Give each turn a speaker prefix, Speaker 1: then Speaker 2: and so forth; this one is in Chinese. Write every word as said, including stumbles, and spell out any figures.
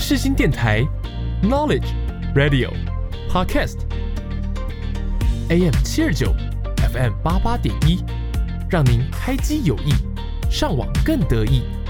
Speaker 1: 世新电台 Knowledge Radio Podcast，A M 七二九 ，F M 八八点一，让您开机有益，上网更得意。